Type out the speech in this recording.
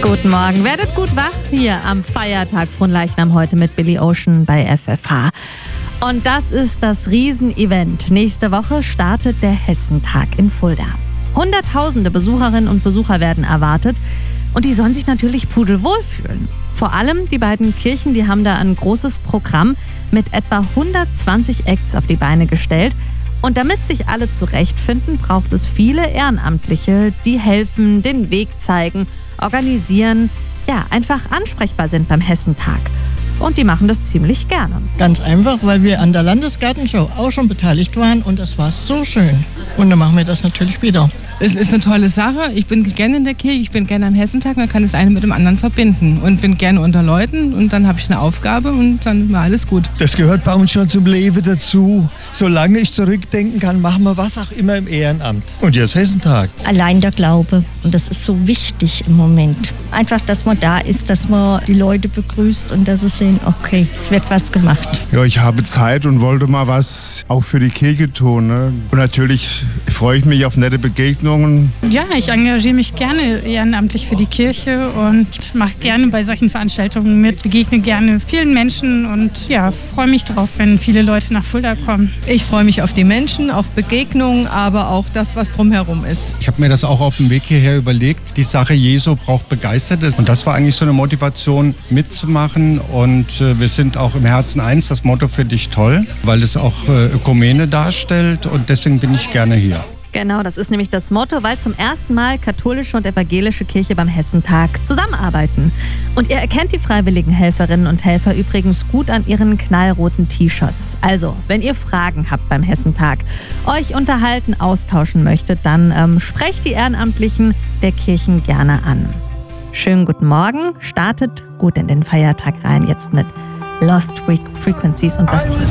Guten Morgen, werdet gut wach hier am Feiertag Fronleichnam heute mit Billy Ocean bei FFH. Und das ist das Riesenevent. Nächste Woche startet der Hessentag in Fulda. Hunderttausende Besucherinnen und Besucher werden erwartet und die sollen sich natürlich pudelwohl fühlen. Vor allem die beiden Kirchen, die haben da ein großes Programm mit etwa 120 Acts auf die Beine gestellt. Und damit sich alle zurechtfinden, braucht es viele Ehrenamtliche, die helfen, den Weg zeigen, organisieren, ja, einfach ansprechbar sind beim Hessentag. Und die machen das ziemlich gerne. Ganz einfach, weil wir an der Landesgartenshow auch schon beteiligt waren und es war so schön. Und dann machen wir das natürlich wieder. Es ist eine tolle Sache. Ich bin gerne in der Kirche, ich bin gerne am Hessentag. Man kann das eine mit dem anderen verbinden. Und bin gerne unter Leuten und dann habe ich eine Aufgabe und dann war alles gut. Das gehört bei uns schon zum Leben dazu. Solange ich zurückdenken kann, machen wir was auch immer im Ehrenamt. Und jetzt Hessentag. Allein der Glaube. Und das ist so wichtig im Moment. Einfach, dass man da ist, dass man die Leute begrüßt und dass sie sehen, okay, es wird was gemacht. Ja, ich habe Zeit und wollte mal was auch für die Kirche tun. Ne? Und natürlich freue ich mich auf nette Begegnungen. Ja, ich engagiere mich gerne ehrenamtlich für die Kirche und mache gerne bei solchen Veranstaltungen mit, begegne gerne vielen Menschen und ja, freue mich drauf, wenn viele Leute nach Fulda kommen. Ich freue mich auf die Menschen, auf Begegnungen, aber auch das, was drumherum ist. Ich habe mir das auch auf dem Weg hierher überlegt. Die Sache Jesu braucht Begeisterte. Und das war eigentlich so eine Motivation mitzumachen. Und wir sind auch im Herzen eins, das Motto finde ich toll, weil es auch Ökumene darstellt und deswegen bin ich gerne hier. Genau, das ist nämlich das Motto, weil zum ersten Mal katholische und evangelische Kirche beim Hessentag zusammenarbeiten. Und ihr erkennt die freiwilligen Helferinnen und Helfer übrigens gut an ihren knallroten T-Shirts. Also, wenn ihr Fragen habt beim Hessentag, euch unterhalten, austauschen möchtet, dann sprecht die Ehrenamtlichen der Kirchen gerne an. Schönen guten Morgen, startet gut in den Feiertag rein jetzt mit Lost Frequencies und Bastille.